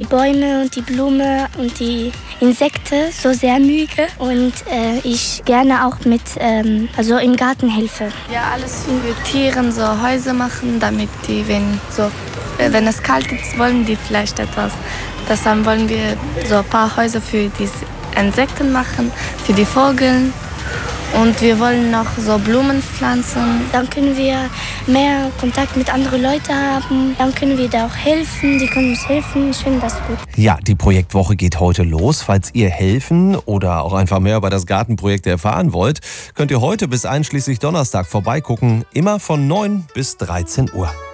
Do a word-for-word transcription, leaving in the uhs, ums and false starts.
Bäume und die Blume und die Insekten so sehr möge und äh, ich gerne auch mit, ähm, also im Garten helfe. Ja, alles für Tiere, so Häuser machen, damit die, wenn, so, äh, wenn es kalt ist, wollen die vielleicht etwas. Deshalb wollen wir so ein paar Häuser für die Insekten machen, für die Vögel. Und wir wollen noch so Blumen pflanzen. Dann können wir mehr Kontakt mit anderen Leuten haben. Dann können wir da auch helfen. Die können uns helfen. Ich finde das gut. Ja, die Projektwoche geht heute los. Falls ihr helfen oder auch einfach mehr über das Gartenprojekt erfahren wollt, könnt ihr heute bis einschließlich Donnerstag vorbeigucken. Immer von neun bis dreizehn Uhr.